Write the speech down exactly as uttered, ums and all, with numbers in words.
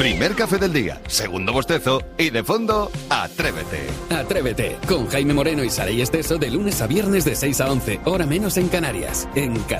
Primer café del día, segundo bostezo y de fondo, Atrévete. Atrévete, con Jaime Moreno y Saray Esteso de lunes a viernes de seis a once, hora menos en Canarias, en Canarias.